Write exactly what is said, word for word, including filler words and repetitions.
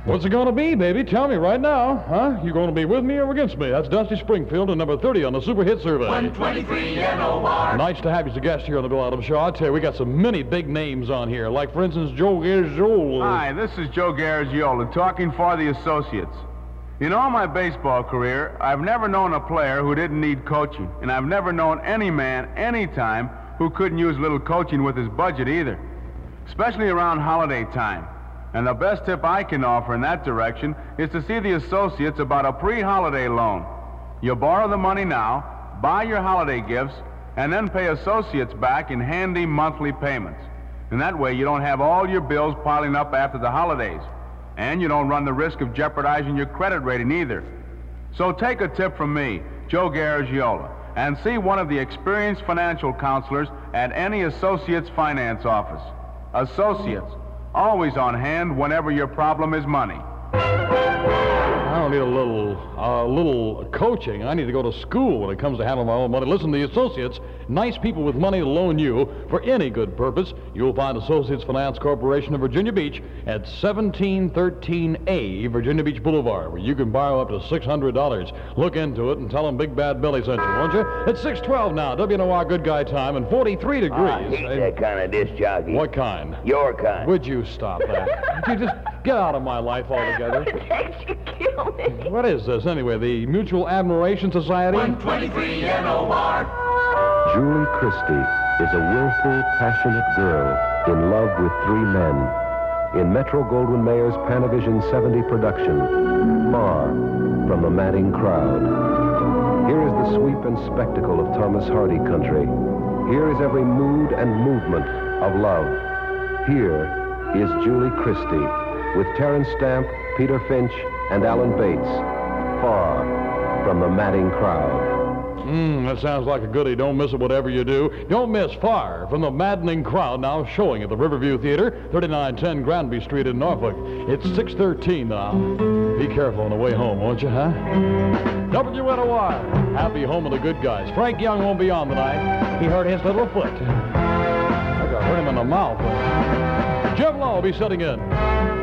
What's it going to be, baby? Tell me right now, huh? You going to be with me or against me? That's Dusty Springfield and number thirty on the Super Hit Survey. one twenty-three N O R. Nice to have you as a guest here on the Bill Adams Show. I tell you, we got some many big names on here, like, for instance, Joe Garagiola. Hi, this is Joe Garagiola, talking for the Associates. In all my baseball career, I've never known a player who didn't need coaching, and I've never known any man, anytime, who couldn't use a little coaching with his budget either, especially around holiday time. And the best tip I can offer in that direction is to see the Associates about a pre-holiday loan. You borrow the money now, buy your holiday gifts, and then pay Associates back in handy monthly payments. And that way you don't have all your bills piling up after the holidays. And you don't run the risk of jeopardizing your credit rating either. So take a tip from me, Joe Garagiola, and see one of the experienced financial counselors at any Associates finance office. Associates. Always on hand whenever your problem is money. I don't need a little, uh, little coaching. I need to go to school when it comes to handling my own money. Listen to the Associates, nice people with money to loan you for any good purpose. You'll find Associates Finance Corporation of Virginia Beach at seventeen thirteen A Virginia Beach Boulevard, where you can borrow up to six hundred dollars. Look into it and tell them Big Bad Billy sent you, won't you? It's six twelve now, W N O R Good Guy time, and forty-three degrees. I hate Hey, that kind of disc jockey. what kind? Your kind. Would you stop that? Would you just get out of my life altogether? That you kill me. What is this, anyway? The Mutual Admiration Society? one twenty-three N O R. Julie Christie is a willful, passionate girl in love with three men. In Metro-Goldwyn-Mayer's Panavision seventy production, Far from the Madding Crowd. Here is the sweep and spectacle of Thomas Hardy country. Here is every mood and movement of love. Here is Julie Christie with Terence Stamp, Peter Finch, and Alan Bates. Far from the Madding Crowd. Mmm, that sounds like a goodie. Don't miss it, whatever you do. Don't miss Far from the Maddening Crowd, now showing at the Riverview Theater, thirty-nine ten Granby Street in Norfolk. It's six thirteen now. Be careful on the way home, won't you, huh? W N O R, happy home of the good guys. Frank Young won't be on tonight. He hurt his little foot. I got hurt him in the mouth. Jim Law will be sitting in.